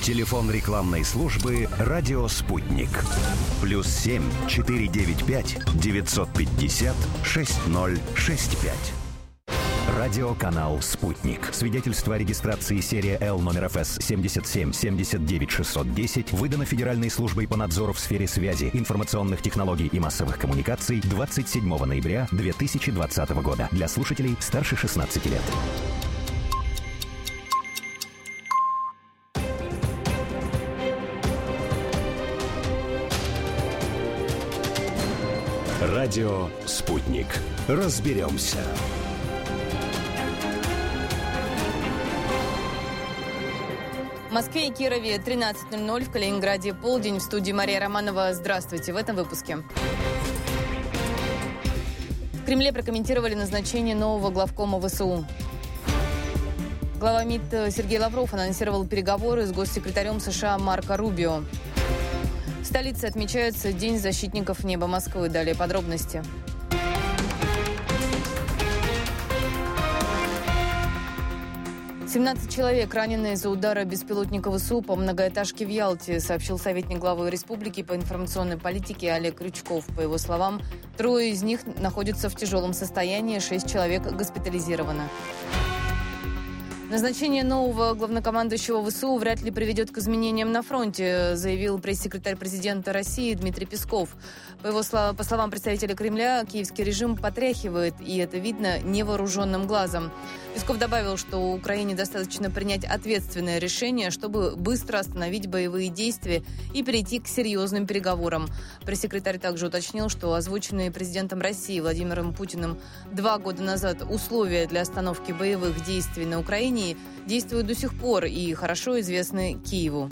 Телефон рекламной службы «Радио Спутник». +7 495 950 6065. Радиоканал «Спутник». Свидетельство о регистрации серия Л номер ФС 77 79 610 выдано Федеральной службой по надзору в сфере связи, информационных технологий и массовых коммуникаций 27 ноября 2020 года. Для слушателей старше 16 лет. Радио «Спутник». Разберемся. В Москве и Кирове 13:00, в Калининграде полдень. В студии Мария Романова. Здравствуйте. В этом выпуске. В Кремле прокомментировали назначение нового главкома ВСУ. Глава МИД Сергей Лавров анонсировал переговоры с госсекретарем США Марко Рубио. В столице отмечается День защитников неба Москвы. Далее подробности. «17 человек ранены из-за удара беспилотника ВСУ по многоэтажке в Ялте», сообщил советник главы республики по информационной политике Олег Крючков. По его словам, 3 из них находятся в тяжелом состоянии, 6 человек госпитализированы. Назначение нового главнокомандующего ВСУ вряд ли приведет к изменениям на фронте, заявил пресс-секретарь президента России Дмитрий Песков. По словам представителя Кремля, киевский режим потряхивает, и это видно невооруженным глазом. Песков добавил, что Украине достаточно принять ответственное решение, чтобы быстро остановить боевые действия и перейти к серьезным переговорам. Пресс-секретарь также уточнил, что озвученные президентом России Владимиром Путиным 2 года назад условия для остановки боевых действий на Украине действуют до сих пор и хорошо известны Киеву.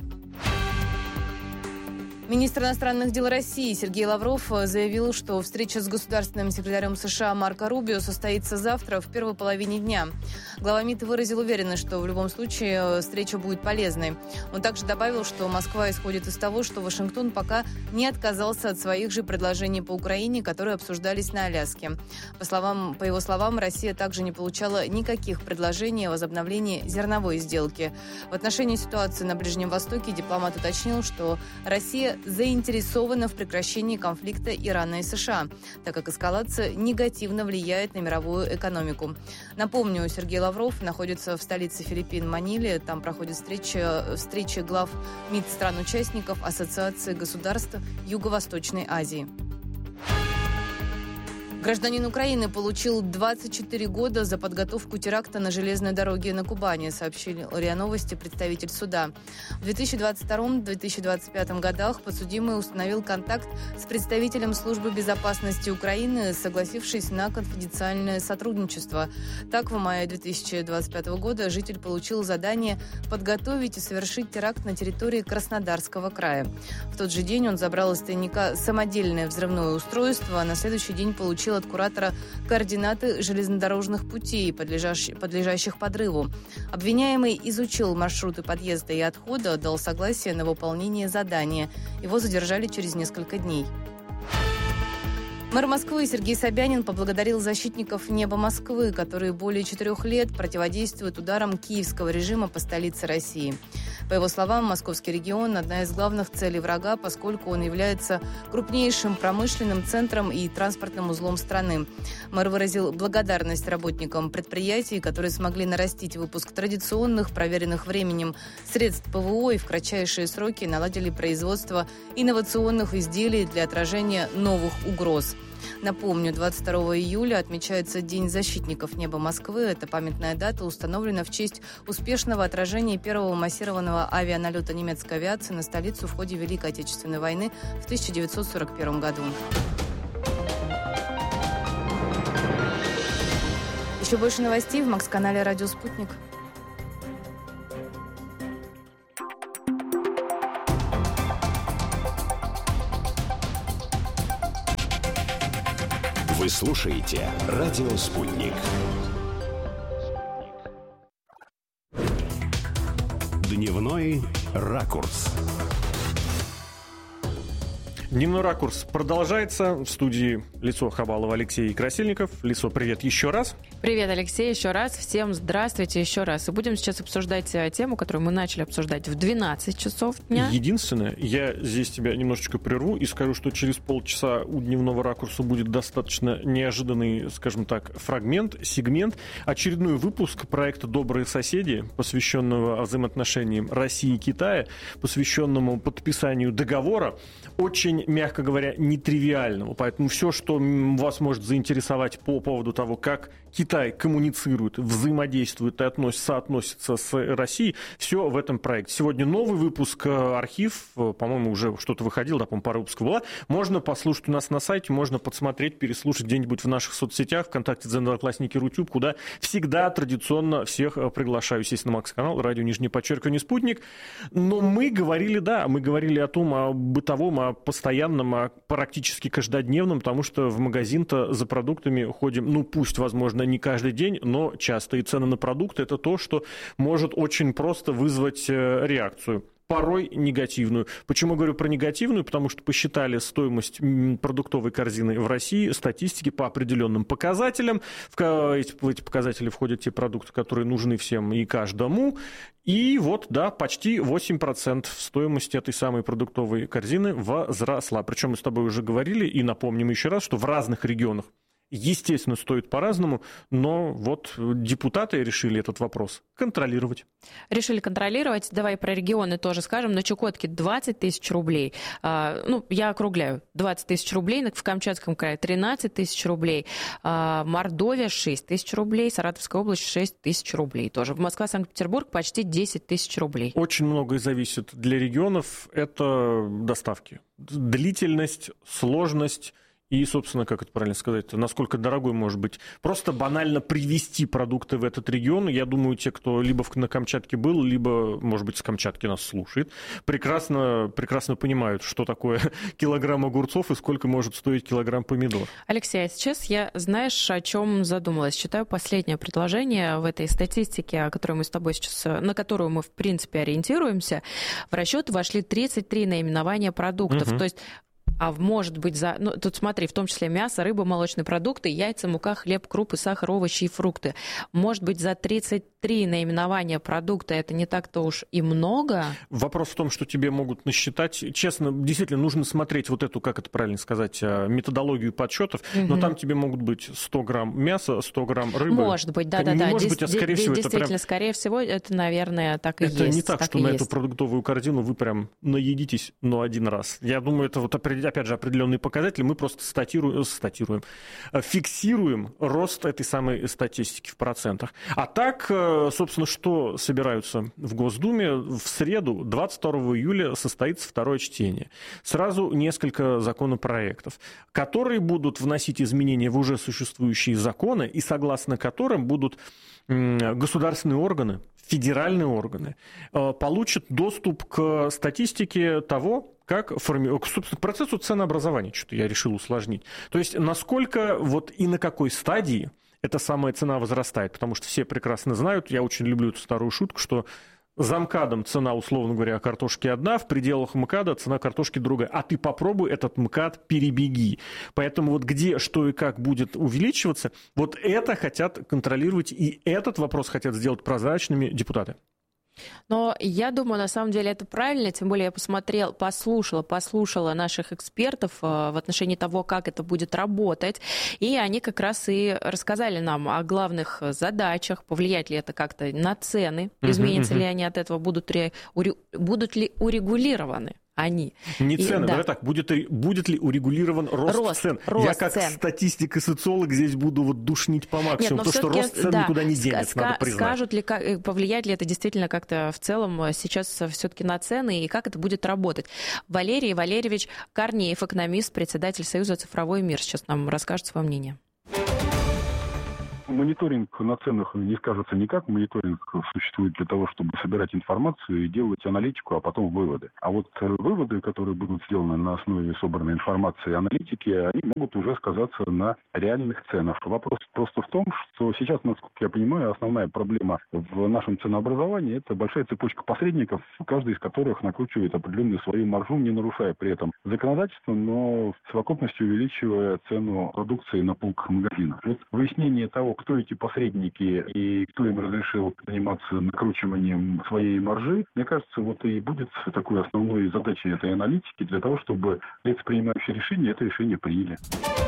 Министр иностранных дел России Сергей Лавров заявил, что встреча с государственным секретарем США Марко Рубио состоится завтра в первой половине дня. Глава МИД выразил уверенность, что в любом случае встреча будет полезной. Он также добавил, что Москва исходит из того, что Вашингтон пока не отказался от своих же предложений по Украине, которые обсуждались на Аляске. По его словам, Россия также не получала никаких предложений о возобновлении зерновой сделки. В отношении ситуации на Ближнем Востоке дипломат уточнил, что Россия заинтересована в прекращении конфликта Ирана и США, так как эскалация негативно влияет на мировую экономику. Напомню, Сергей Лавров находится в столице Филиппин, Маниле. Там проходит встреча глав МИД стран-участников Ассоциации государств Юго-Восточной Азии. Гражданин Украины получил 24 года за подготовку теракта на железной дороге на Кубани, сообщил РИА Новости представитель суда. В 2022-2025 годах подсудимый установил контакт с представителем Службы безопасности Украины, согласившись на конфиденциальное сотрудничество. Так, в мае 2025 года житель получил задание подготовить и совершить теракт на территории Краснодарского края. В тот же день он забрал из тайника самодельное взрывное устройство, а на следующий день получил от куратора координаты железнодорожных путей, подлежащих подрыву. Обвиняемый изучил маршруты подъезда и отхода, дал согласие на выполнение задания. Его задержали через несколько дней. Мэр Москвы Сергей Собянин поблагодарил защитников неба Москвы, которые более 4 лет противодействуют ударам киевского режима по столице России. По его словам, московский регион – одна из главных целей врага, поскольку он является крупнейшим промышленным центром и транспортным узлом страны. Мэр выразил благодарность работникам предприятий, которые смогли нарастить выпуск традиционных, проверенных временем средств ПВО и в кратчайшие сроки наладили производство инновационных изделий для отражения новых угроз. Напомню, 22 июля отмечается День защитников неба Москвы. Эта памятная дата установлена в честь успешного отражения первого массированного авианалета немецкой авиации на столицу в ходе Великой Отечественной войны в 1941 году. Еще больше новостей в Макс-канале «Радио Спутник». Вы слушаете «Радио Спутник». Дневной ракурс. Дневной ракурс продолжается. В студии лицо Хабалова Алексей Красильников. Лицо, привет еще раз. Привет, Алексей, еще раз. Всем здравствуйте еще раз. И будем сейчас обсуждать тему, которую мы начали обсуждать в 12 часов дня. Единственное, я здесь тебя немножечко прерву и скажу, что через полчаса у дневного ракурса будет достаточно неожиданный, скажем так, фрагмент, сегмент, очередной выпуск проекта «Добрые соседи», посвященного взаимоотношениям России и Китая, посвященному подписанию договора, очень, мягко говоря, нетривиального. Поэтому все, что вас может заинтересовать по поводу того, как Китай коммуницирует, взаимодействует и соотносится с Россией, все в этом проекте. Сегодня новый выпуск, архив, по-моему, уже что-то выходило, да, по-моему, пара выпусков была. Можно послушать у нас на сайте, можно подсмотреть, переслушать где-нибудь в наших соцсетях, ВКонтакте, Одноклассники, Рутюб, куда всегда традиционно всех приглашаю. Естественно, Макс-канал, радио _, «Спутник». Но мы говорили, да, мы говорили о том, о бытовом, о постоянном, о практически каждодневном, потому что в магазин-то за продуктами ходим, ну, пусть, возможно, не каждый день, но часто. И цены на продукты – это то, что может очень просто вызвать реакцию. Порой негативную. Почему говорю про негативную? Потому что посчитали стоимость продуктовой корзины в России, статистики по определенным показателям. В эти показатели входят те продукты, которые нужны всем и каждому. И вот, да, почти 8% стоимость этой самой продуктовой корзины возросла. Причем мы с тобой уже говорили и напомним еще раз, что в разных регионах, естественно, стоит по-разному, но вот депутаты решили этот вопрос контролировать. Решили контролировать. Давай про регионы тоже скажем. На Чукотке 20 тысяч рублей. Я округляю. 20 тысяч рублей. В Камчатском крае 13 тысяч рублей. Мордовия 6 тысяч рублей. Саратовская область 6 тысяч рублей тоже. В Москва, Санкт-Петербург почти 10 тысяч рублей. Очень многое зависит для регионов. Это доставки. Длительность, сложность. И, собственно, как это правильно сказать, насколько дорогой может быть просто банально привезти продукты в этот регион. Я думаю, те, кто либо на Камчатке был, либо, может быть, с Камчатки нас слушает, прекрасно понимают, что такое килограмм огурцов и сколько может стоить килограмм помидор. Алексей, а сейчас я, знаешь, о чем задумалась? Читаю последнее предложение в этой статистике, на которую мы, в принципе, ориентируемся. В расчет вошли 33 наименования продуктов. То есть может быть, тут смотри, в том числе мясо, рыба, молочные продукты, яйца, мука, хлеб, крупы, сахар, овощи и фрукты. Может быть, за 33 наименования продукта это не так-то уж и много? Вопрос в том, что тебе могут насчитать. Честно, действительно, нужно смотреть вот эту, как это правильно сказать, методологию подсчетов, но там тебе могут быть 100 грамм мяса, 100 грамм рыбы. Может быть, да. Может быть, скорее всего, действительно, скорее всего, это, наверное, так и есть. Это не так, что на эту продуктовую корзину вы прям наедитесь, но один раз. Я думаю, это вот опять же, определенные показатели, мы просто фиксируем рост этой самой статистики в процентах. А так, собственно, что собираются в Госдуме? В среду, 22 июля, состоится второе чтение. Сразу несколько законопроектов, которые будут вносить изменения в уже существующие законы, и согласно которым будут государственные органы, федеральные органы получат доступ к статистике того, собственно, к процессу ценообразования, что-то я решил усложнить. То есть, насколько вот и на какой стадии эта самая цена возрастает. Потому что все прекрасно знают, я очень люблю эту старую шутку, что за МКАДом цена, условно говоря, картошки одна, в пределах МКАДа цена картошки другая. А ты попробуй этот МКАД перебеги. Поэтому вот где, что и как будет увеличиваться, вот это хотят контролировать, и этот вопрос хотят сделать прозрачными депутаты. Но я думаю, на самом деле это правильно, тем более я послушала наших экспертов в отношении того, как это будет работать, и они как раз и рассказали нам о главных задачах, повлияет ли это как-то на цены, изменятся ли они от этого, будут ли урегулированы они. Не цены, давай так, будет ли урегулирован рост цен? Я как статистик и социолог здесь буду вот душнить по максимуму, потому что рост цен никуда не денется, надо признать. Повлияет ли это действительно как-то в целом сейчас все-таки на цены, и как это будет работать? Валерий Валерьевич Корнеев, экономист, председатель Союза «Цифровой мир», сейчас нам расскажет свое мнение. Мониторинг на ценах не скажется никак. Мониторинг существует для того, чтобы собирать информацию и делать аналитику, а потом выводы. А вот выводы, которые будут сделаны на основе собранной информации и аналитики, они могут уже сказаться на реальных ценах. Вопрос просто в том, что сейчас, насколько я понимаю, основная проблема в нашем ценообразовании – это большая цепочка посредников, каждый из которых накручивает определенную свою маржу, не нарушая при этом законодательство, но в совокупности увеличивая цену продукции на полках магазинов. Вот выяснение того, кто эти посредники и кто им разрешил заниматься накручиванием своей маржи, мне кажется, вот и будет такой основной задачей этой аналитики для того, чтобы лица, принимающие решения, это решение приняли.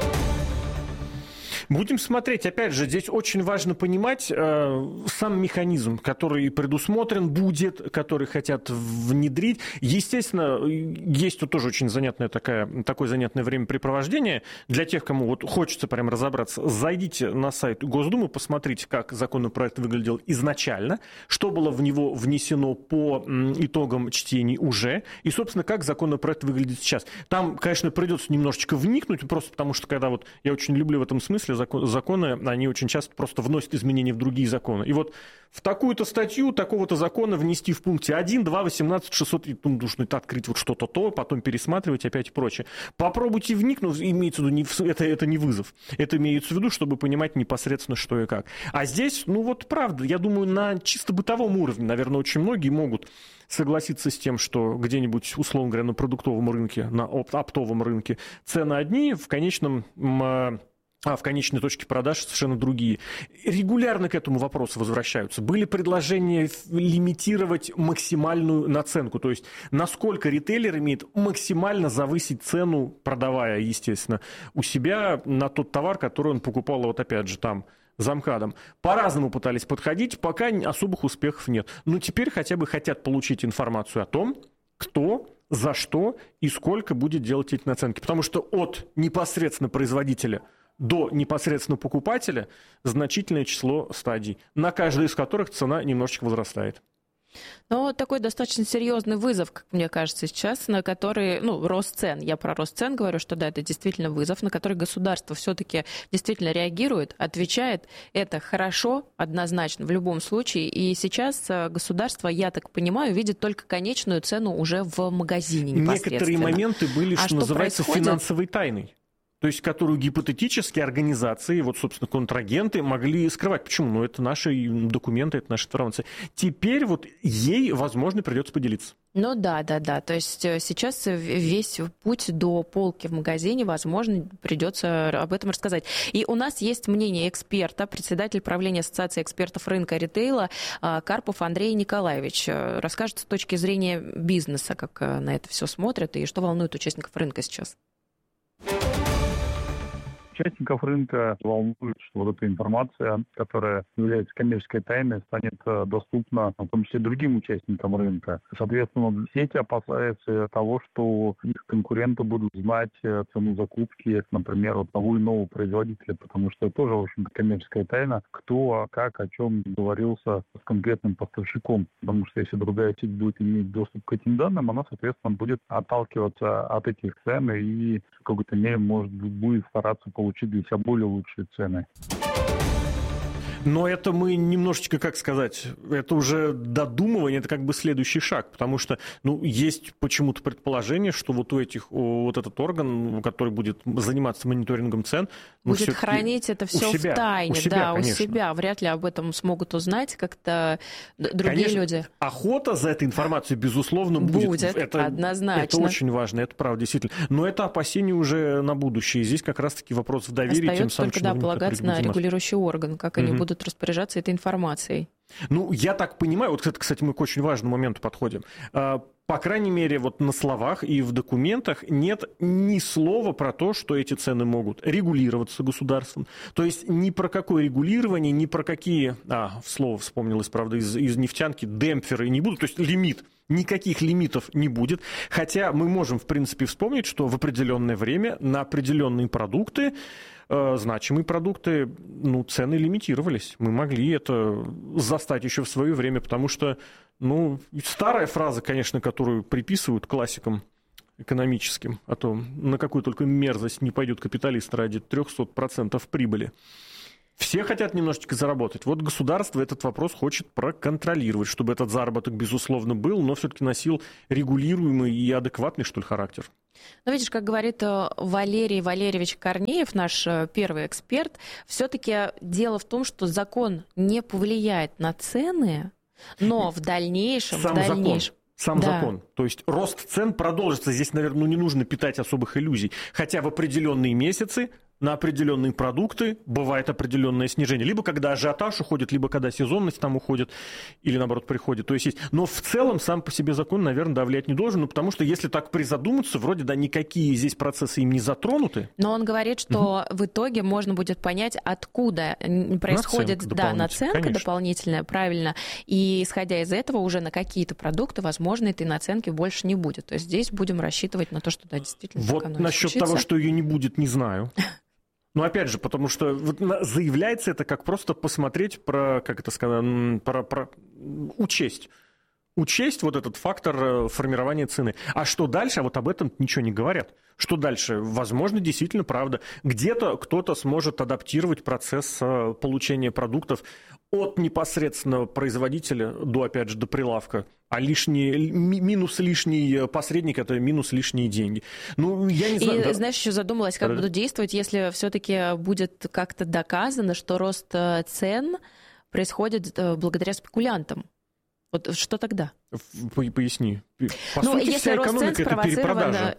Будем смотреть. Опять же, здесь очень важно понимать сам механизм, который предусмотрен будет, который хотят внедрить. Естественно, есть тут тоже очень такое занятное времяпрепровождение. Для тех, кому вот хочется прям разобраться, зайдите на сайт Госдумы, посмотрите, как законопроект выглядел изначально, что было в него внесено по итогам чтений уже, и, собственно, как законопроект выглядит сейчас. Там, конечно, придется немножечко вникнуть, просто потому что, когда вот я очень люблю в этом смысле законы, они очень часто просто вносят изменения в другие законы. И вот в такую-то статью такого-то закона внести в пункте 1, 2, 18, 600, и нужно открыть вот что-то то, потом пересматривать опять и прочее. Попробуйте вникнуть, имеется в виду, это не вызов. Это имеется в виду, чтобы понимать непосредственно, что и как. А здесь, правда, я думаю, на чисто бытовом уровне, наверное, очень многие могут согласиться с тем, что где-нибудь, условно говоря, на продуктовом рынке, на оптовом рынке цены одни, в конечной точке продаж совершенно другие. Регулярно к этому вопросу возвращаются. Были предложения лимитировать максимальную наценку, то есть насколько ритейлер имеет максимально завысить цену, продавая, естественно, у себя на тот товар, который он покупал, вот опять же, там, за МКАДом. По-разному пытались подходить, пока особых успехов нет. Но теперь хотя бы хотят получить информацию о том, кто, за что и сколько будет делать эти наценки. Потому что от непосредственно производителя до непосредственно покупателя значительное число стадий, на каждой из которых цена немножечко возрастает. Но такой достаточно серьезный вызов, как мне кажется, сейчас, на который, рост цен. Я про рост цен говорю, что да, это действительно вызов, на который государство все-таки действительно реагирует, отвечает. Это хорошо, однозначно, в любом случае. И сейчас государство, я так понимаю, видит только конечную цену уже в магазине непосредственно. Некоторые моменты были, что называется, происходит? Финансовой тайной. То есть, которую гипотетически организации, собственно, контрагенты могли скрывать. Почему? Это наши документы, это наша информация. Теперь ей, возможно, придется поделиться. Да. То есть сейчас весь путь до полки в магазине, возможно, придется об этом рассказать. И у нас есть мнение эксперта, председатель правления Ассоциации экспертов рынка ритейла Карпов Андрей Николаевич. Расскажет с точки зрения бизнеса, как на это все смотрят и что волнует участников рынка сейчас. Участников рынка волнует, что вот эта информация, которая является коммерческой тайной, станет доступна, в том числе, другим участникам рынка. Соответственно, сети опасаются того, что их конкуренты будут знать цену закупки, например, от того или иного производителя, потому что это тоже, в общем-то, коммерческая тайна, кто, как, о чем договорился с конкретным поставщиком. Потому что если другая сеть будет иметь доступ к этим данным, она, соответственно, будет отталкиваться от этих цен и в какой-то мере, может быть, будет стараться получить для себя более лучшие цены. Но это мы немножечко, как сказать, это уже додумывание, это как бы следующий шаг, потому что, есть почему-то предположение, что вот этот орган, который будет заниматься мониторингом цен, будет хранить это все в тайне, у себя. Вряд ли об этом смогут узнать как-то другие люди. Охота за этой информацией, безусловно, будет. Это однозначно. Это очень важно, это правда, действительно. Но это опасение уже на будущее. Здесь как раз-таки вопрос в доверии. Остается только, полагаться на регулирующий орган, как они будут распоряжаться этой информацией. Я так понимаю, вот, кстати, мы к очень важному моменту подходим. По крайней мере, на словах и в документах нет ни слова про то, что эти цены могут регулироваться государством. То есть ни про какое регулирование, ни про какие, слово вспомнилось, правда, из нефтянки, демпферы не будут, то есть лимит. Никаких лимитов не будет, хотя мы можем, в принципе, вспомнить, что в определенное время на определенные продукты, значимые продукты, цены лимитировались. Мы могли это застать еще в свое время, потому что, старая фраза, конечно, которую приписывают классикам экономическим, а то на какую только мерзость не пойдет капиталист ради 300% прибыли. Все хотят немножечко заработать. Вот государство этот вопрос хочет проконтролировать, чтобы этот заработок, безусловно, был, но все-таки носил регулируемый и адекватный, что ли, характер. Видишь, как говорит Валерий Валерьевич Корнеев, наш первый эксперт, все-таки дело в том, что закон не повлияет на цены, но в дальнейшем... Сам закон. То есть рост цен продолжится. Здесь, наверное, не нужно питать особых иллюзий. Хотя в определенные месяцы на определенные продукты бывает определенное снижение. Либо когда ажиотаж уходит, либо когда сезонность там уходит, или наоборот приходит. То есть. Но в целом сам по себе закон, наверное, давлять не должен, ну, потому что если так призадуматься, вроде да никакие здесь процессы им не затронуты. Но он говорит, что в итоге можно будет понять, откуда происходит наценка дополнительная, правильно, и исходя из этого уже на какие-то продукты, возможно, этой наценки больше не будет. То есть здесь будем рассчитывать на то, что да, действительно вот так оно насчет случится. того, что ее не будет, не знаю. Но опять же, потому что вот заявляется это как просто посмотреть про, как это сказано, про учесть вот этот фактор формирования цены. А что дальше? А вот об этом ничего не говорят. Что дальше? Возможно, действительно правда. Где-то кто-то сможет адаптировать процесс получения продуктов от непосредственного производителя до, опять же, до прилавка. А минус лишний посредник – это минус лишние деньги. Ну, я не знаю. И, знаешь, еще задумалась, как будут действовать, если все-таки будет как-то доказано, что рост цен происходит благодаря спекулянтам. Вот что тогда? Поясни. По сути, если вся рост цен спровоцирован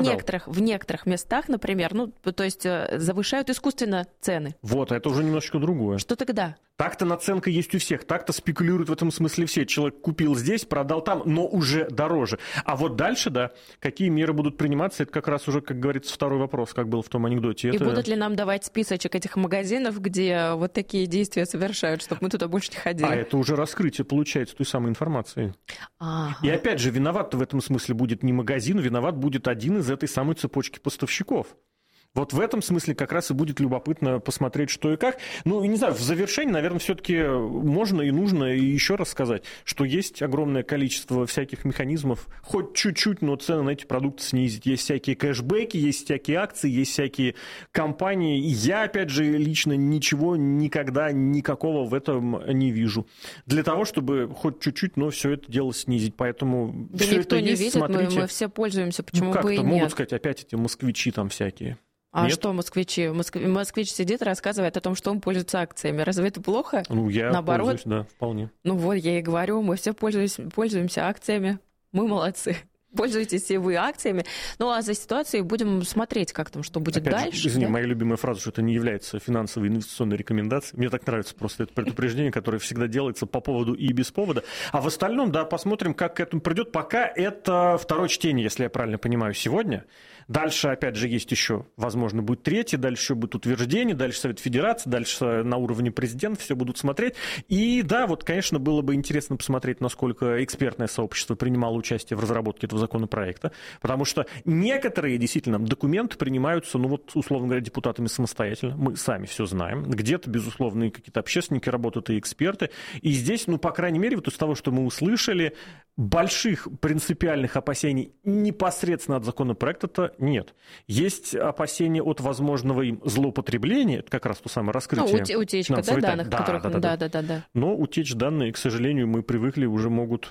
в некоторых местах, например, то есть завышают искусственно цены. Вот, это уже немножечко другое. Что тогда? Так-то наценка есть у всех, так-то спекулируют в этом смысле все. Человек купил здесь, продал там, но уже дороже. А вот дальше, да, какие меры будут приниматься, это как раз уже, как говорится, второй вопрос, как был в том анекдоте. И будут ли нам давать списочек этих магазинов, где вот такие действия совершают, чтобы мы туда больше не ходили? А это уже раскрытие, получается, той самой информации. Ага. И опять же, виноват в этом смысле будет не магазин, виноват будет один из этой самой цепочки поставщиков. Вот в этом смысле как раз и будет любопытно посмотреть, что и как. Ну, не знаю, в завершении, наверное, все-таки можно и нужно еще раз сказать, что есть огромное количество всяких механизмов, хоть чуть-чуть, но цены на эти продукты снизить. Есть всякие кэшбэки, есть всякие акции, есть всякие компании. Я, опять же, лично ничего никогда, никакого в этом не вижу. Для того, чтобы хоть чуть-чуть, но все это дело снизить. Поэтому да все никто это не есть, видит, смотрите. мы все пользуемся, почему как-то бы и нет. могут сказать опять эти москвичи там всякие. А Нет? что москвичи? Москвич сидит и рассказывает о том, что он пользуется акциями. Разве это плохо? Ну, я наоборот, пользуюсь, да, вполне. Ну вот, я и говорю, мы все пользуемся акциями. Мы молодцы. Пользуйтесь и вы акциями. Ну, а за ситуацией будем смотреть, как там, что будет опять дальше. Же, извини, да? моя любимая фраза, что это не является финансовой инвестиционной рекомендацией. Мне так нравится просто это предупреждение, которое всегда делается по поводу и без повода. А в остальном, да, посмотрим, как к этому придет. Пока это второе чтение, если я правильно понимаю, сегодня. Дальше, опять же, есть еще, возможно, будет третье, дальше еще будет утверждение, дальше Совет Федерации, дальше на уровне президента все будут смотреть. И да, вот, конечно, было бы интересно посмотреть, насколько экспертное сообщество принимало участие в разработке этого законопроекта, потому что некоторые, действительно, документы принимаются, ну вот, условно говоря, депутатами самостоятельно, мы сами все знаем, где-то, безусловно, и какие-то общественники работают, и эксперты, и здесь, ну, по крайней мере, вот из того, что мы услышали, больших принципиальных опасений непосредственно от законопроекта-то нет. Есть опасения от возможного им злоупотребления, это как раз то самое раскрытие. Ну, утечка, да, данных, которых... Да. Но утечь данные, к сожалению, мы привыкли, уже могут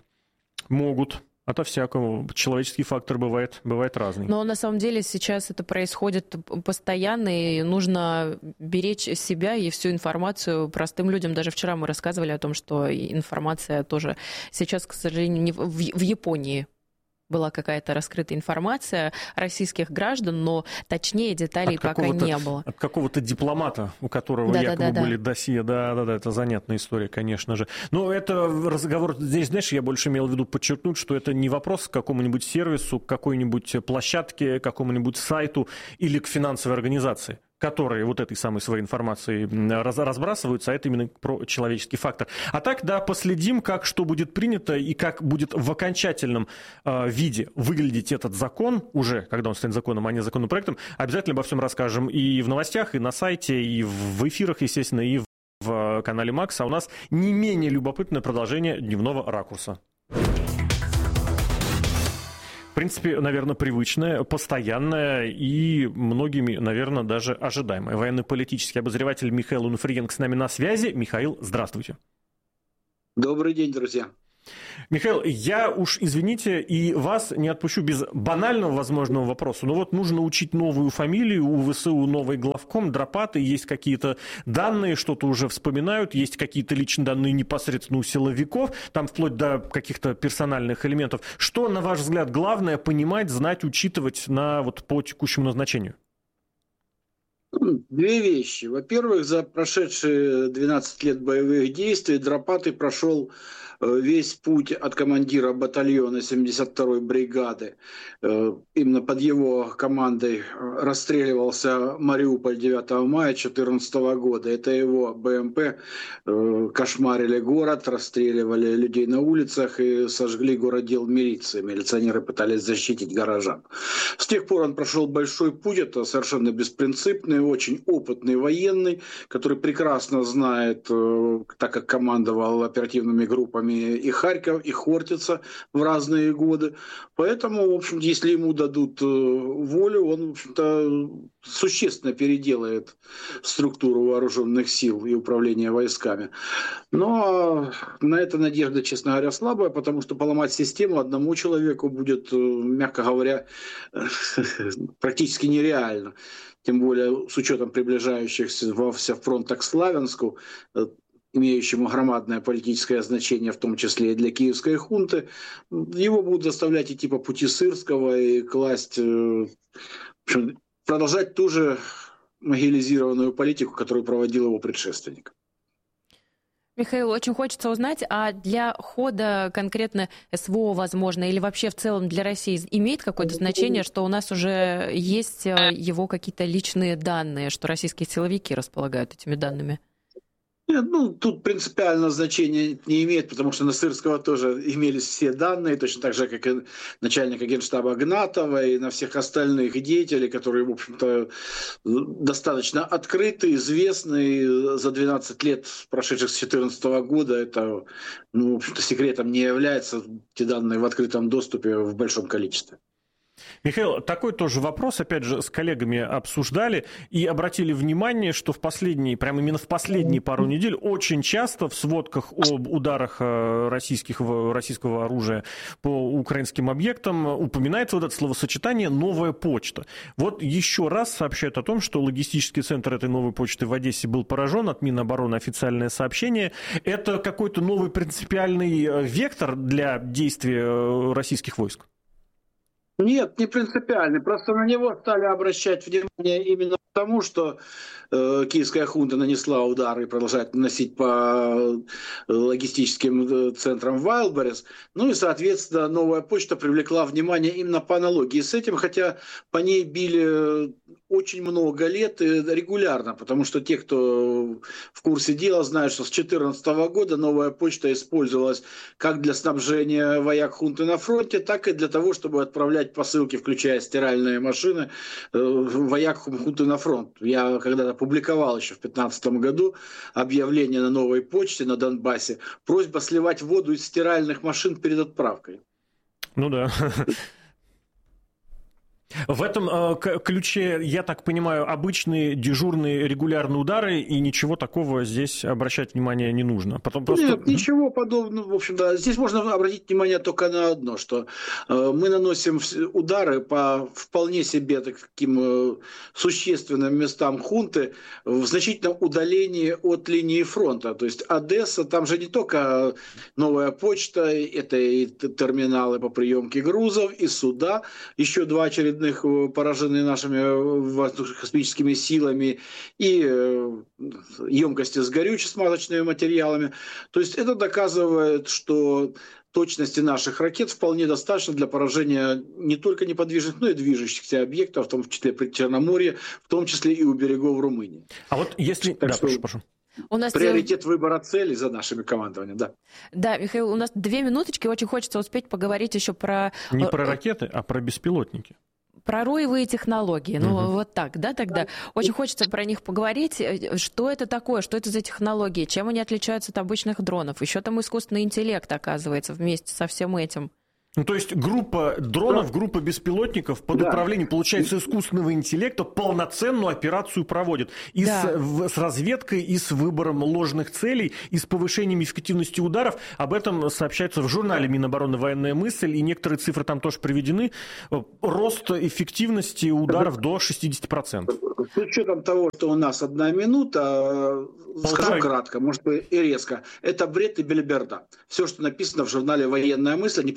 ото всякого. Человеческий фактор бывает разный. Но на самом деле сейчас это происходит постоянно, и нужно беречь себя и всю информацию простым людям. Даже вчера мы рассказывали о том, что информация тоже сейчас, к сожалению, не в Японии была какая-то раскрытая информация российских граждан, но точнее деталей пока не было. От какого-то дипломата, у которого якобы были досье. Да, это занятная история, конечно же. Но это разговор, здесь, знаешь, я больше имел в виду подчеркнуть, что это не вопрос к какому-нибудь сервису, к какой-нибудь площадке, к какому-нибудь сайту или к финансовой организации, которые вот этой самой своей информацией разбрасываются, а это именно про человеческий фактор. А так, да, последим, как что будет принято и как будет в окончательном виде выглядеть этот закон, уже когда он станет законом, а не законопроектом. Обязательно обо всем расскажем и в новостях, и на сайте, и в эфирах, естественно, и в канале Макс. А у нас не менее любопытное продолжение дневного ракурса. В принципе, наверное, привычная, постоянная и многими, наверное, даже ожидаемая. Военно-политический обозреватель Михаил Унуфриенко с нами на связи. Михаил, здравствуйте. Добрый день, друзья. Михаил, я уж, извините, и вас не отпущу без банального возможного вопроса. Но вот нужно учить новую фамилию, у ВСУ новый главком, Драпаты, есть какие-то данные, что-то уже вспоминают, есть какие-то личные данные непосредственно у силовиков, там вплоть до каких-то персональных элементов. Что, на ваш взгляд, главное понимать, знать, учитывать по текущему назначению? Две вещи. Во-первых, за прошедшие 12 лет боевых действий Драпатый прошел весь путь от командира батальона 72-й бригады. Именно под его командой расстреливался Мариуполь 9 мая 2014 года. Это его БМП кошмарили город, расстреливали людей на улицах и сожгли городдел милиции. Милиционеры пытались защитить горожан. С тех пор он прошел большой путь. Это совершенно беспринципный, очень опытный военный, который прекрасно знает, так как командовал оперативными группами и Харьков, и Хортица в разные годы. Поэтому, в общем, если ему дадут волю, он, в общем-то, существенно переделает структуру вооруженных сил и управления войсками. Но на это надежда, честно говоря, слабая, потому что поломать систему одному человеку будет, мягко говоря, практически нереально. Тем более с учетом приближающихся фронта к Славянску, имеющему громадное политическое значение, в том числе и для киевской хунты, его будут заставлять идти по пути Сырского и класть, продолжать ту же могилизированную политику, которую проводил его предшественник. Михаил, очень хочется узнать, а для хода конкретно СВО, возможно, или вообще в целом для России имеет какое-то значение, что у нас уже есть его какие-то личные данные, что российские силовики располагают этими данными? Нет, тут принципиального значения не имеет, потому что на Сырского тоже имелись все данные, точно так же, как и начальника Генштаба Гнатова и на всех остальных деятелей, которые, в общем-то, достаточно открыты, известны за 12 лет, прошедших с 2014 года. Это, в общем-то, секретом не является, эти данные в открытом доступе в большом количестве. Михаил, такой тоже вопрос, опять же, с коллегами обсуждали и обратили внимание, что именно в последние пару недель очень часто в сводках об ударах российского оружия по украинским объектам упоминается вот это словосочетание «новая почта». Вот еще раз сообщают о том, что логистический центр этой новой почты в Одессе был поражен, от Минобороны официальное сообщение. Это какой-то новый принципиальный вектор для действий российских войск? Нет, не принципиальный. Просто на него стали обращать внимание именно потому, что киевская хунта нанесла удары и продолжает наносить по логистическим центрам в Вайлдберрис. Ну и, соответственно, новая почта привлекла внимание именно по аналогии с этим, хотя по ней били очень много лет и регулярно, потому что те, кто в курсе дела, знают, что с 2014 года новая почта использовалась как для снабжения вояк хунты на фронте, так и для того, чтобы отправлять посылки, включая стиральные машины, вояк хунты на фронт. Я когда-то публиковал еще в 2015 году объявление на новой почте на Донбассе, просьба сливать воду из стиральных машин перед отправкой. Ну да. В этом ключе, я так понимаю, обычные дежурные регулярные удары, и ничего такого здесь обращать внимание не нужно. Нет, ничего подобного. В общем, да, здесь можно обратить внимание только на одно, что мы наносим удары по вполне себе таким существенным местам хунты в значительном удалении от линии фронта. То есть Одесса, там же не только новая почта, это и терминалы по приемке грузов, и суда, еще два очередных пораженные нашими воздушно-космическими силами, и емкости с горюче-смазочными материалами. То есть это доказывает, что точности наших ракет вполне достаточно для поражения не только неподвижных, но и движущихся объектов, в том числе при Черноморье, в том числе и у берегов Румынии. А вот если... прошу. У нас приоритет выбора целей за нашими командованием, да. Да, Михаил, у нас 2 минуточки, очень хочется успеть поговорить еще про... Не про ракеты, а про беспилотники. Про роевые технологии, вот так, да, тогда? Очень хочется про них поговорить. Что это такое, что это за технологии, чем они отличаются от обычных дронов? Еще там искусственный интеллект, оказывается, вместе со всем этим. Ну, то есть группа дронов, группа беспилотников под управлением, получается, искусственного интеллекта полноценную операцию проводит. И с разведкой, и с выбором ложных целей, и с повышением эффективности ударов. Об этом сообщается в журнале Минобороны «Военная мысль», и некоторые цифры там тоже приведены. Рост эффективности ударов до 60%. С учетом того, что у нас 1 минута, скажу кратко, может быть и резко, это бред и белиберда. Все, что написано в журнале «Военная мысль», не противоречит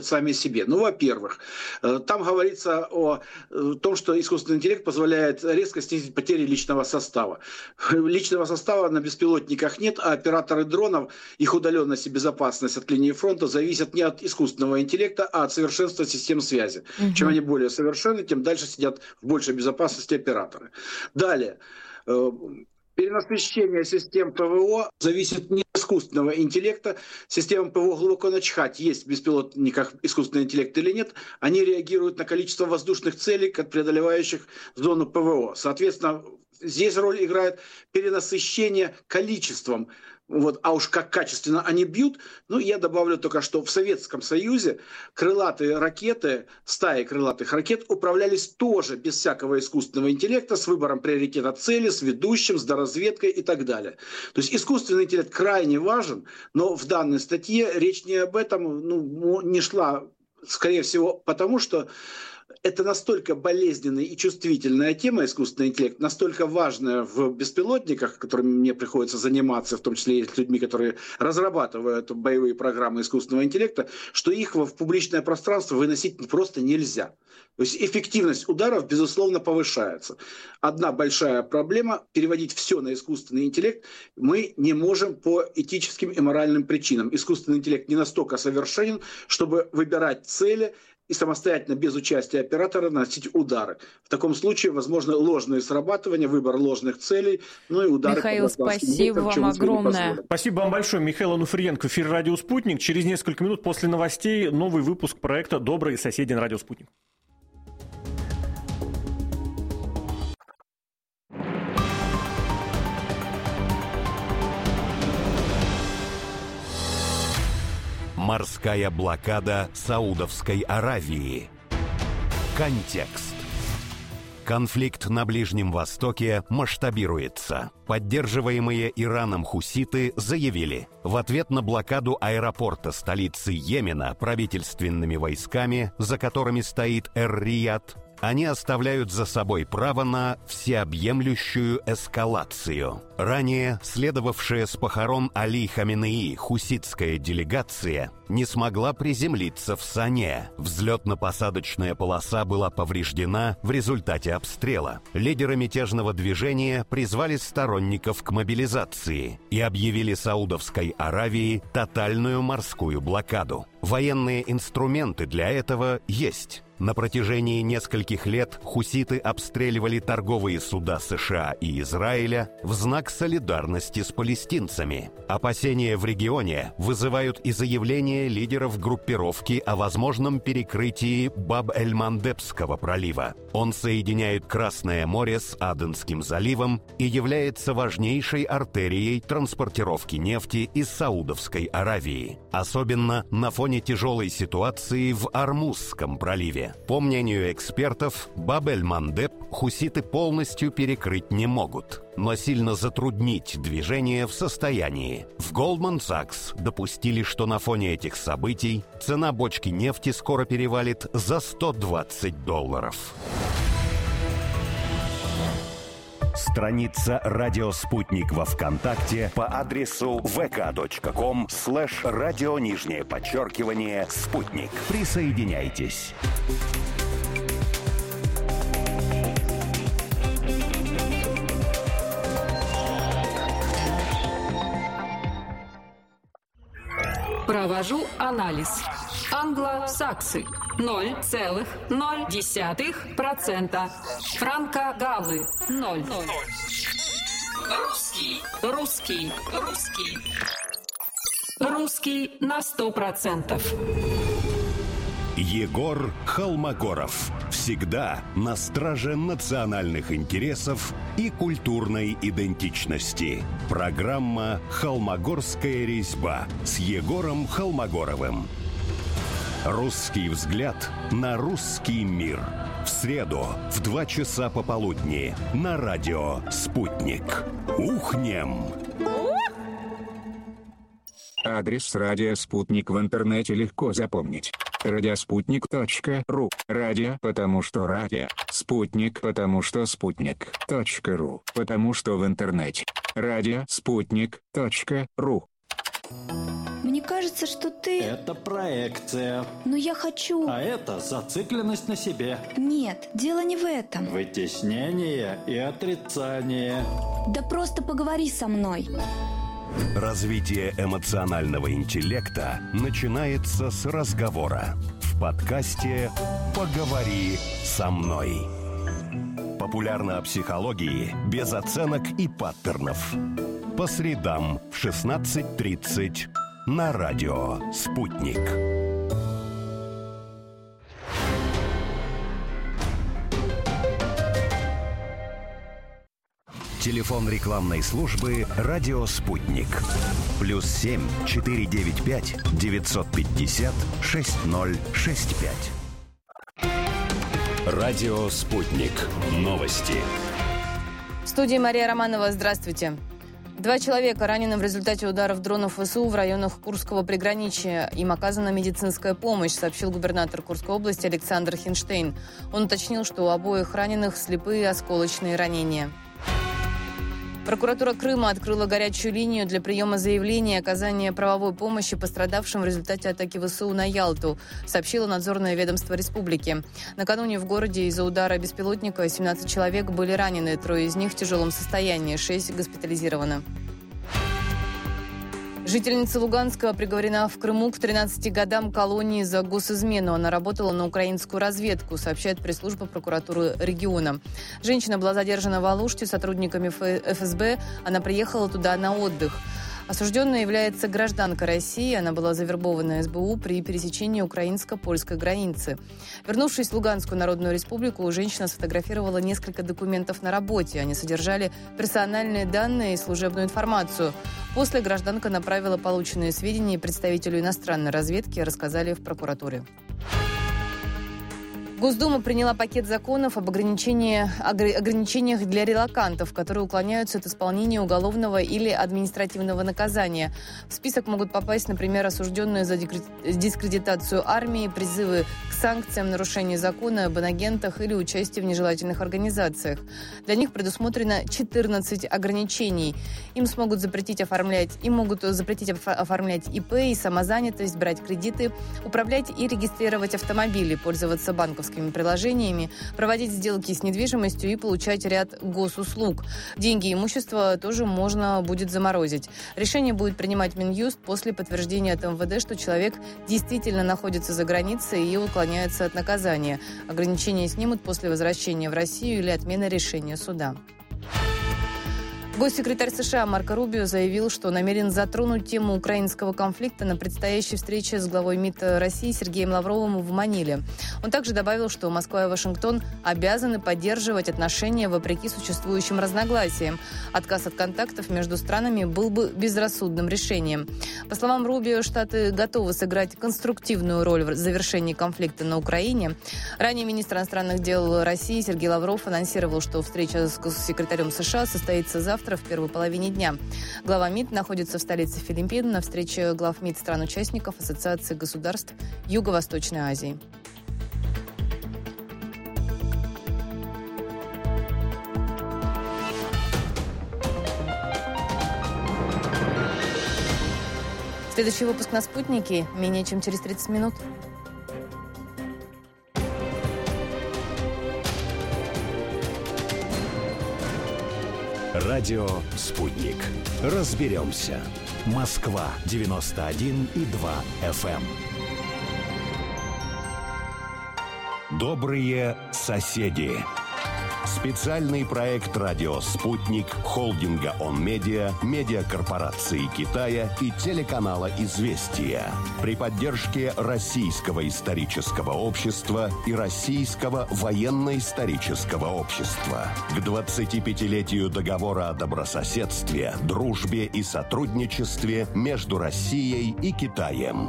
противоречат сами себе. Ну, во-первых, там говорится о том, что искусственный интеллект позволяет резко снизить потери личного состава. Личного состава на беспилотниках нет, а операторы дронов, их удаленность и безопасность от линии фронта зависят не от искусственного интеллекта, а от совершенства систем связи. Чем они более совершенны, тем дальше сидят в большей безопасности операторы. Далее. Перенасыщение систем ПВО зависит не от искусственного интеллекта. Системам ПВО глубоко начхать, есть в беспилотниках искусственный интеллект или нет. Они реагируют на количество воздушных целей, преодолевающих зону ПВО. Соответственно, здесь роль играет перенасыщение количеством. Вот, а уж как качественно они бьют, ну, я добавлю только, что в Советском Союзе крылатые ракеты, стаи крылатых ракет управлялись тоже без всякого искусственного интеллекта, с выбором приоритета цели, с ведущим, с доразведкой и так далее. То есть искусственный интеллект крайне важен, но в данной статье речь не об этом, не шла, скорее всего, потому что это настолько болезненная и чувствительная тема, искусственный интеллект, настолько важная в беспилотниках, которыми мне приходится заниматься, в том числе и с людьми, которые разрабатывают боевые программы искусственного интеллекта, что их в публичное пространство выносить просто нельзя. То есть эффективность ударов, безусловно, повышается. Одна большая проблема – переводить все на искусственный интеллект мы не можем по этическим и моральным причинам. Искусственный интеллект не настолько совершенен, чтобы выбирать цели и самостоятельно, без участия оператора, наносить удары. В таком случае возможно ложное срабатывание, выбор ложных целей, ну и удары. Михаил, спасибо вам огромное. Спасибо вам большое. Михаил Онуфриенко, эфир «Радио Спутник». Через несколько минут после новостей новый выпуск проекта «Добрые соседи» на «Радио Спутник». Морская блокада Саудовской Аравии. Контекст. Конфликт на Ближнем Востоке масштабируется. Поддерживаемые Ираном хуситы заявили, в ответ на блокаду аэропорта столицы Йемена правительственными войсками, за которыми стоит Эр-Рияд, они оставляют за собой право на всеобъемлющую эскалацию. Ранее следовавшая с похорон Али Хаменеи хуситская делегация не смогла приземлиться в Сане. Взлетно-посадочная полоса была повреждена в результате обстрела. Лидеры мятежного движения призвали сторонников к мобилизации и объявили Саудовской Аравии тотальную морскую блокаду. Военные инструменты для этого есть. На протяжении нескольких лет хуситы обстреливали торговые суда США и Израиля в знак солидарности с палестинцами. Опасения в регионе вызывают и заявления лидеров группировки о возможном перекрытии Баб-эль-Мандебского пролива. Он соединяет Красное море с Аденским заливом и является важнейшей артерией транспортировки нефти из Саудовской Аравии. Особенно на фоне тяжелой ситуации в Ормузском проливе. По мнению экспертов, Баб-эль-Мандеб хуситы полностью перекрыть не могут, но сильно затруднить движение в состоянии. В Goldman Sachs допустили, что на фоне этих событий цена бочки нефти скоро перевалит за $120. Страница «Радио Спутник» во ВКонтакте по адресу vk.com/радио_спутник. Присоединяйтесь. Провожу анализ. Англосаксы 0,0%. Франко-галлы 0. Русский на 100%. Егор Холмогоров. Всегда на страже национальных интересов и культурной идентичности. Программа «Холмогорская резьба» с Егором Холмогоровым. Русский взгляд на русский мир. В среду в 2 часа пополудни на радио «Спутник». Ухнем! Адрес радио «Спутник» в интернете легко запомнить. Радиоспутник.ру. Радио, потому что радио. Спутник, потому что спутник.ру. Потому что в интернете. Радиоспутник.ру. Мне кажется, что ты... Это проекция. Но я хочу... А это зацикленность на себе. Нет, дело не в этом. Вытеснение и отрицание. Да просто поговори со мной. Развитие эмоционального интеллекта начинается с разговора. В подкасте «Поговори со мной». Популярно о психологии без оценок и паттернов. По средам в 16:30 на радио «Спутник». Телефон рекламной службы «Радио Спутник». +7 495 950 6065. Радио «Спутник». Новости. В студии Мария Романова. Здравствуйте. 2 человека ранены в результате ударов дронов ВСУ в районах Курского приграничья. Им оказана медицинская помощь, сообщил губернатор Курской области Александр Хинштейн. Он уточнил, что у обоих раненых слепые осколочные ранения. Прокуратура Крыма открыла горячую линию для приема заявлений и оказания правовой помощи пострадавшим в результате атаки ВСУ на Ялту, сообщило надзорное ведомство республики. Накануне в городе из-за удара беспилотника 17 человек были ранены, 3 из них в тяжелом состоянии, 6 госпитализированы. Жительница Луганска приговорена в Крыму к 13 годам колонии за госизмену. Она работала на украинскую разведку, сообщает пресс-служба прокуратуры региона. Женщина была задержана в Алуште сотрудниками ФСБ. Она приехала туда на отдых. Осужденная является гражданкой России. Она была завербована СБУ при пересечении украинско-польской границы. Вернувшись в Луганскую Народную Республику, женщина сфотографировала несколько документов на работе. Они содержали персональные данные и служебную информацию. После гражданка направила полученные сведения представителю иностранной разведки, рассказали в прокуратуре. Госдума приняла пакет законов об ограничениях для релокантов, которые уклоняются от исполнения уголовного или административного наказания. В список могут попасть, например, осужденные за дискредитацию армии, призывы к санкциям, нарушение закона об инагентах или участие в нежелательных организациях. Для них предусмотрено 14 ограничений. Им могут запретить оформлять ИП и самозанятость, брать кредиты, управлять и регистрировать автомобили, пользоваться банковскими приложениями, проводить сделки с недвижимостью и получать ряд госуслуг. Деньги и имущество тоже можно будет заморозить. Решение будет принимать Минюст после подтверждения от МВД, что человек действительно находится за границей и уклоняется от наказания. Ограничения снимут после возвращения в Россию или отмены решения суда. Госсекретарь США Марко Рубио заявил, что намерен затронуть тему украинского конфликта на предстоящей встрече с главой МИД России Сергеем Лавровым в Маниле. Он также добавил, что Москва и Вашингтон обязаны поддерживать отношения вопреки существующим разногласиям. Отказ от контактов между странами был бы безрассудным решением. По словам Рубио, Штаты готовы сыграть конструктивную роль в завершении конфликта на Украине. Ранее министр иностранных дел России Сергей Лавров анонсировал, что встреча с госсекретарем США состоится завтра в первой половине дня. Глава МИД находится в столице Филиппин на встрече глав МИД стран-участников Ассоциации государств Юго-Восточной Азии. Следующий выпуск на «Спутнике» менее чем через 30 минут. Радио «Спутник». Разберемся. Москва 91,2 FM. Добрые соседи. Специальный проект «Радио Спутник» холдинга «Он Медиа», медиакорпорации Китая и телеканала «Известия» при поддержке Российского исторического общества и Российского военно-исторического общества к 25-летию договора о добрососедстве, дружбе и сотрудничестве между Россией и Китаем.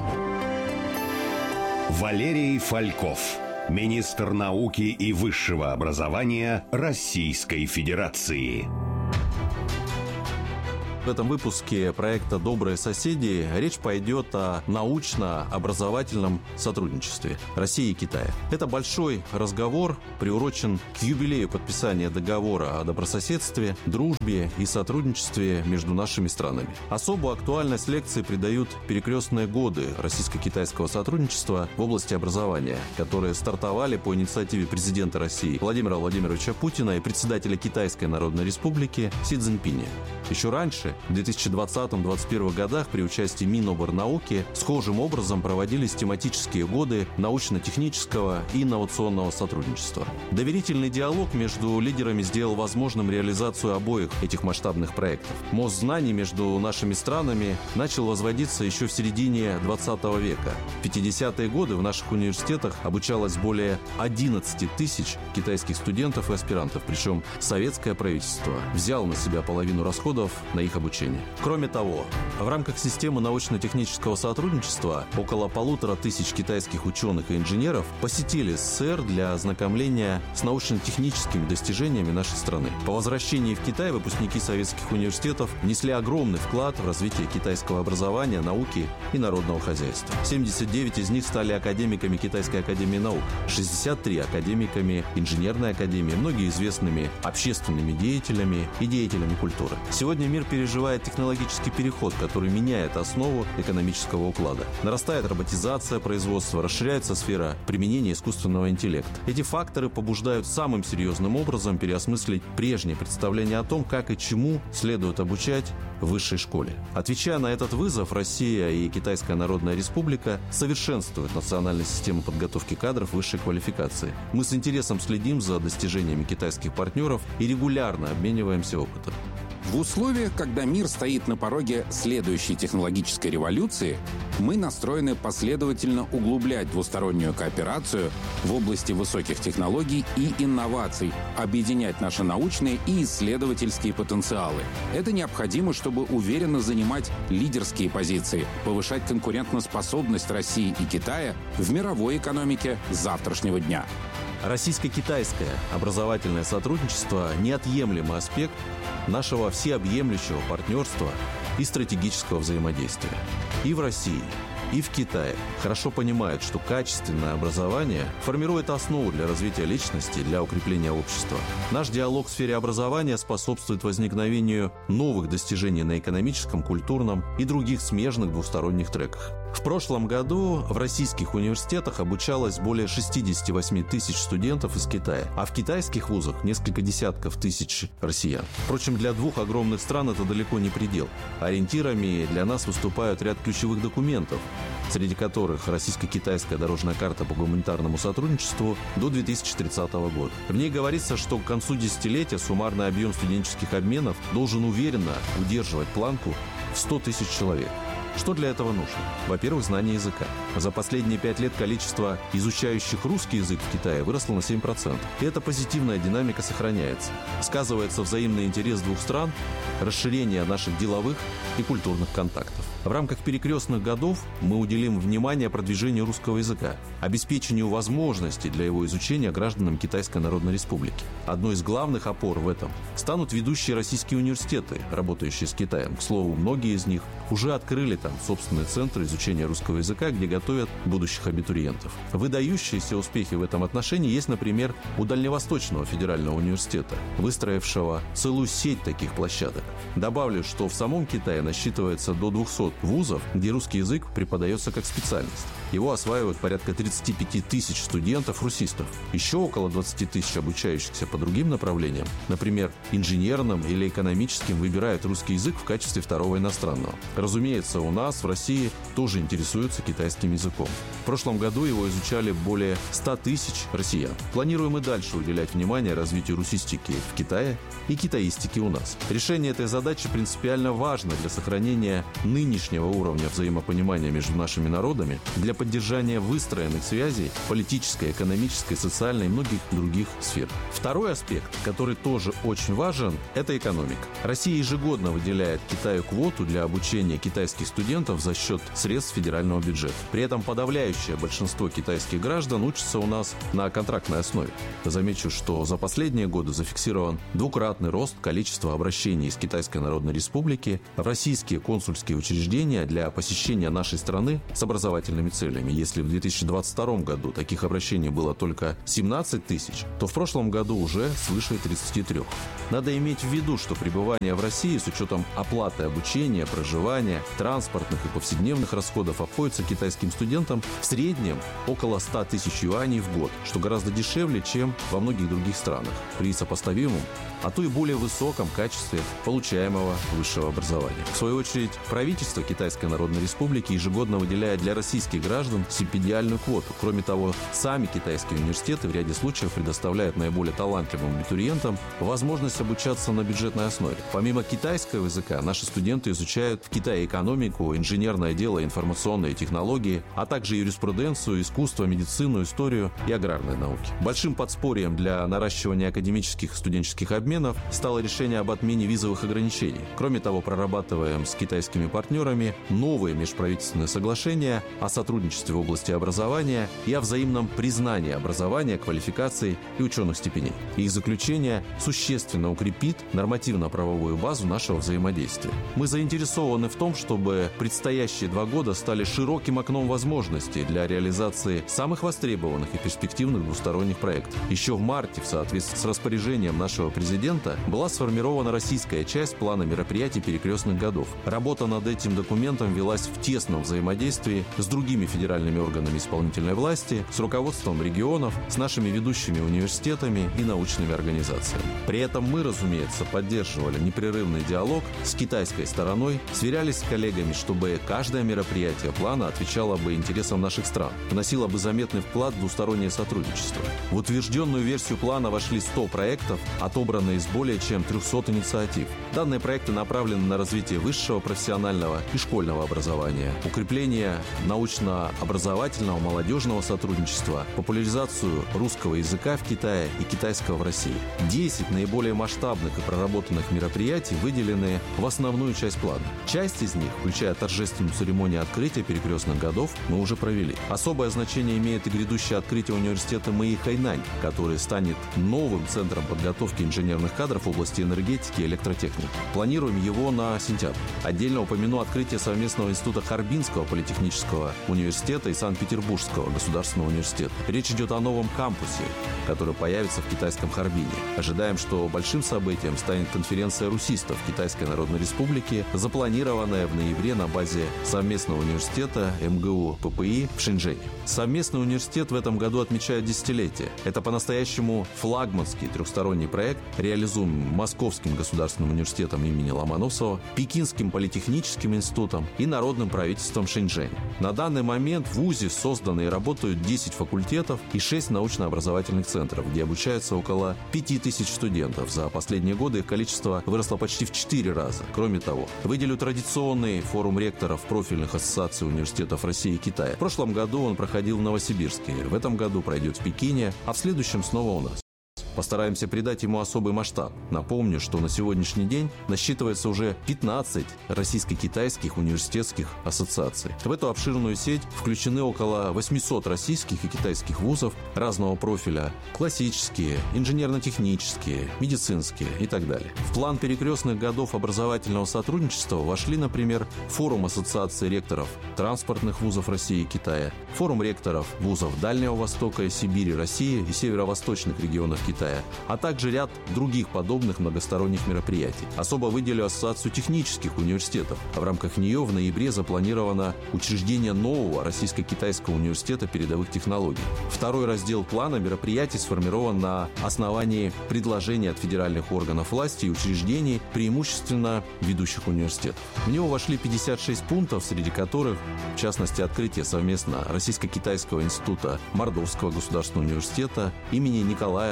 Валерий Фальков, министр науки и высшего образования Российской Федерации. В этом выпуске проекта «Добрые соседи» речь пойдет о научно-образовательном сотрудничестве России и Китая. Это большой разговор, приурочен к юбилею подписания договора о добрососедстве, дружбе и сотрудничестве между нашими странами. Особую актуальность лекции придают перекрестные годы российско-китайского сотрудничества в области образования, которые стартовали по инициативе президента России Владимира Владимировича Путина и председателя Китайской Народной Республики Си Цзиньпиня. Еще раньше, в 2020-2021 годах, при участии Миноборнауки схожим образом проводились тематические годы научно-технического и инновационного сотрудничества. Доверительный диалог между лидерами сделал возможным реализацию обоих этих масштабных проектов. Мост знаний между нашими странами начал возводиться еще в середине 20 века. В 50-е годы в наших университетах обучалось более 11 тысяч китайских студентов и аспирантов, причем советское правительство взяло на себя половину расходов на их обучение. Кроме того, в рамках системы научно-технического сотрудничества около 1500 китайских ученых и инженеров посетили СССР для ознакомления с научно-техническими достижениями нашей страны. По возвращении в Китай выпускники советских университетов внесли огромный вклад в развитие китайского образования, науки и народного хозяйства. 79 из них стали академиками Китайской академии наук, 63 академиками инженерной академии, многие известными общественными деятелями и деятелями культуры. Сегодня мир переживает технологический переход, который меняет основу экономического уклада. Нарастает роботизация производства, расширяется сфера применения искусственного интеллекта. Эти факторы побуждают самым серьезным образом переосмыслить прежние представления о том, как и чему следует обучать в высшей школе. Отвечая на этот вызов, Россия и Китайская Народная Республика совершенствуют национальную систему подготовки кадров высшей квалификации. Мы с интересом следим за достижениями китайских партнеров и регулярно обмениваемся опытом. В условиях, когда мир стоит на пороге следующей технологической революции, мы настроены последовательно углублять двустороннюю кооперацию в области высоких технологий и инноваций, объединять наши научные и исследовательские потенциалы. Это необходимо, чтобы уверенно занимать лидерские позиции, повышать конкурентоспособность России и Китая в мировой экономике завтрашнего дня. Российско-китайское образовательное сотрудничество – неотъемлемый аспект нашего всеобъемлющего партнерства и стратегического взаимодействия. И в России, и в Китае хорошо понимают, что качественное образование формирует основу для развития личности, для укрепления общества. Наш диалог в сфере образования способствует возникновению новых достижений на экономическом, культурном и других смежных двусторонних треках. В прошлом году в российских университетах обучалось более 68 тысяч студентов из Китая, а в китайских вузах несколько десятков тысяч россиян. Впрочем, для двух огромных стран это далеко не предел. Ориентирами для нас выступают ряд ключевых документов, среди которых российско-китайская дорожная карта по гуманитарному сотрудничеству до 2030 года. В ней говорится, что к концу десятилетия суммарный объем студенческих обменов должен уверенно удерживать планку в 100 тысяч человек. Что для этого нужно? Во-первых, знание языка. За последние 5 лет количество изучающих русский язык в Китае выросло на 7%. И эта позитивная динамика сохраняется. Сказывается взаимный интерес двух стран, расширение наших деловых и культурных контактов. В рамках перекрестных годов мы уделим внимание продвижению русского языка, обеспечению возможностей для его изучения гражданам Китайской Народной Республики. Одной из главных опор в этом станут ведущие российские университеты, работающие с Китаем. К слову, многие из них уже открыли там собственные центры изучения русского языка, где готовят будущих абитуриентов. Выдающиеся успехи в этом отношении есть, например, у Дальневосточного федерального университета, выстроившего целую сеть таких площадок. Добавлю, что в самом Китае насчитывается до 200 вузов, где русский язык преподается как специальность. Его осваивают порядка 35 тысяч студентов-русистов. Еще около 20 тысяч обучающихся по другим направлениям, например, инженерным или экономическим, выбирают русский язык в качестве второго иностранного. Разумеется, у нас в России тоже интересуются китайским языком. В прошлом году его изучали более 100 тысяч россиян. Планируем и дальше уделять внимание развитию русистики в Китае и китаистики у нас. Решение этой задачи принципиально важно для сохранения нынешней нынешнего уровня взаимопонимания между нашими народами для поддержания выстроенных связей политической, экономической, социальной и многих других сфер. Второй аспект, который тоже очень важен, это экономика. Россия ежегодно выделяет Китаю квоту для обучения китайских студентов за счет средств федерального бюджета. При этом подавляющее большинство китайских граждан учатся у нас на контрактной основе. Замечу, что за последние годы зафиксирован двукратный рост количества обращений из Китайской Народной Республики в российские консульские учреждения для посещения нашей страны с образовательными целями. Если в 2022 году таких обращений было только 17 тысяч, то в прошлом году уже свыше 33. Надо иметь в виду, что пребывание в России с учетом оплаты обучения, проживания, транспортных и повседневных расходов обходится китайским студентам в среднем около 100 тысяч юаней в год, что гораздо дешевле, чем во многих других странах, при сопоставимом, а то и более высоком качестве получаемого высшего образования. В свою очередь, правительство Китайской Народной Республики ежегодно выделяет для российских граждан стипендиальную квоту. Кроме того, сами китайские университеты в ряде случаев предоставляют наиболее талантливым абитуриентам возможность обучаться на бюджетной основе. Помимо китайского языка, наши студенты изучают в Китае экономику, инженерное дело, информационные технологии, а также юриспруденцию, искусство, медицину, историю и аграрные науки. Большим подспорьем для наращивания академических студенческих обменов стало решение об отмене визовых ограничений. Кроме того, прорабатываем с китайскими партнерами новые межправительственные соглашения о сотрудничестве в области образования и о взаимном признании образования, квалификаций и ученых степеней. Их заключение существенно укрепит нормативно-правовую базу нашего взаимодействия. Мы заинтересованы в том, чтобы предстоящие 2 года стали широким окном возможностей для реализации самых востребованных и перспективных двусторонних проектов. Еще в марте, в соответствии с распоряжением нашего президента, была сформирована российская часть плана мероприятий перекрестных годов. Работа над этим документом велась в тесном взаимодействии с другими федеральными органами исполнительной власти, с руководством регионов, с нашими ведущими университетами и научными организациями. При этом мы, разумеется, поддерживали непрерывный диалог с китайской стороной, сверялись с коллегами, чтобы каждое мероприятие плана отвечало бы интересам наших стран, вносило бы заметный вклад в двустороннее сотрудничество. В утвержденную версию плана вошли 100 проектов, отобранные из более чем 300 инициатив. Данные проекты направлены на развитие высшего, профессионального и школьного образования, укрепление научно-образовательного, молодежного сотрудничества, популяризацию русского языка в Китае и китайского в России. 10 наиболее масштабных и проработанных мероприятий выделены в основную часть плана. Часть из них, включая торжественную церемонию открытия перекрестных годов, мы уже провели. Особое значение имеет и грядущее открытие университета Мэи Хайнань, который станет новым центром подготовки инженерных кадров в области энергетики и электротехники. Планируем его на сентябрь. Отдельно упомяну открытие совместного института Харбинского политехнического университета и Санкт-Петербургского государственного университета. Речь идет о новом кампусе, который появится в китайском Харбине. Ожидаем, что большим событием станет конференция русистов Китайской Народной Республики, запланированная в ноябре на базе совместного университета МГУ ППИ в Шэньчжэне. Совместный университет в этом году отмечает десятилетие. Это по-настоящему флагманский трехсторонний проект, реализуем Московским государственным университетом имени Ломоносова, Пекинским политехническим институтом и Народным правительством Шэньчжэня. На данный момент в ВУЗе созданы и работают 10 факультетов и 6 научно-образовательных центров, где обучается около 5000 студентов. За последние годы их количество выросло почти в 4 раза. Кроме того, выделю традиционный форум ректоров профильных ассоциаций университетов России и Китая. В прошлом году он проходил в Новосибирске, в этом году пройдет в Пекине, а в следующем снова у нас. Постараемся придать ему особый масштаб. Напомню, что на сегодняшний день насчитывается уже 15 российско-китайских университетских ассоциаций. В эту обширную сеть включены около 800 российских и китайских вузов разного профиля: классические, инженерно-технические, медицинские и так далее. В план перекрестных годов образовательного сотрудничества вошли, например, форум ассоциации ректоров транспортных вузов России и Китая, форум ректоров вузов Дальнего Востока и Сибири, России и северо-восточных регионов Китая, а также ряд других подобных многосторонних мероприятий. Особо выделю Ассоциацию технических университетов. В рамках нее в ноябре запланировано учреждение нового российско-китайского университета передовых технологий. Второй раздел плана мероприятий сформирован на основании предложений от федеральных органов власти и учреждений, преимущественно ведущих университетов. В него вошли 56 пунктов, среди которых, в частности, открытие совместно Российско-китайского института Мордовского государственного университета имени Николая Платонова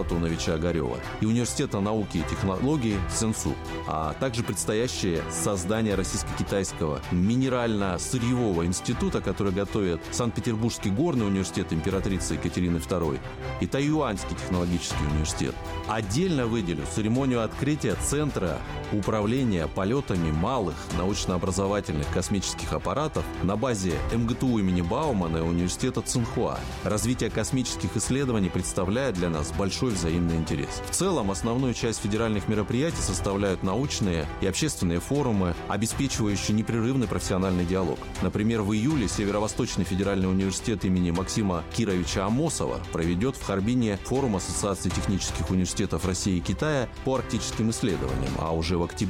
Антоновича Огарева и Университета науки и технологий СНСУ, а также предстоящее создание российско-китайского минерально-сырьевого института, который готовит Санкт-Петербургский горный университет императрицы Екатерины II и Тайюаньский технологический университет. Отдельно выделю церемонию открытия Центра управления полетами малых научно-образовательных космических аппаратов на базе МГТУ имени Баумана и университета Цинхуа. Развитие космических исследований представляет для нас большой взаимный интерес. В целом, основную часть федеральных мероприятий составляют научные и общественные форумы, обеспечивающие непрерывный профессиональный диалог. Например, в июле Северо-Восточный федеральный университет имени Максима Кировича Амосова проведет в Харбине форум Ассоциации технических университетов России и Китая по арктическим исследованиям, а уже в октябре